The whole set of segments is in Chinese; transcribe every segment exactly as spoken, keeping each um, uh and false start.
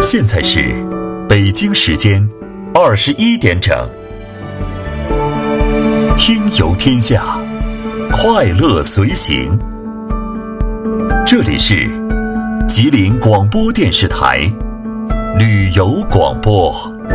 现在是北京时间二十一点整。听游天下，快乐随行。这里是吉林广播电视台旅游广播。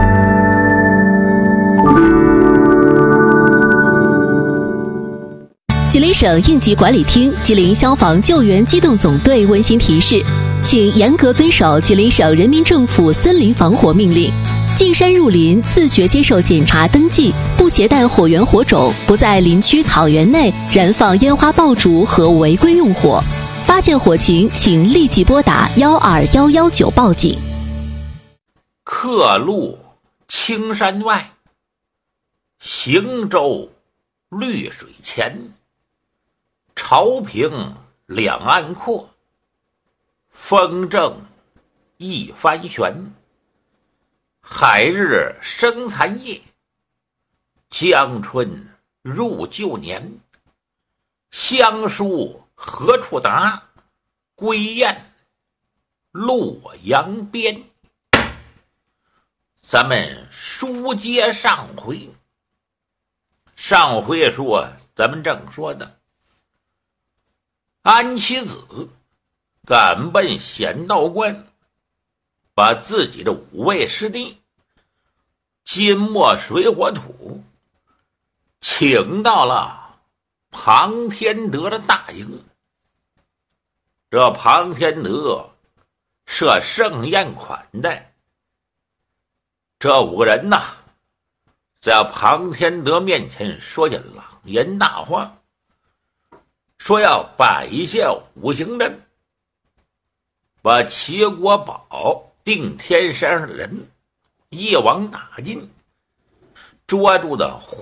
吉林省应急管理厅、吉林消防救援机动总队温馨提示，请严格遵守吉林省人民政府森林防火命令。进山入林，自觉接受检查登记，不携带火源火种，不在林区草原内燃放烟花爆竹和违规用火。发现火情，请立即拨打幺二幺幺九报警。 客路青山外，行舟绿水前。潮平两岸阔，风正一帆悬。海日生残夜，江春入旧年。乡书何处达？归雁洛阳边。咱们书接上回，上回说咱们正说的安七子赶奔显道观，把自己的五位师弟金木水火土请到了庞天德的大营。这庞天德设盛宴款待，这五个人呐，在庞天德面前说下朗言大话，说要拜谢五行人，把齐国宝定天山上的人一网打尽，捉住的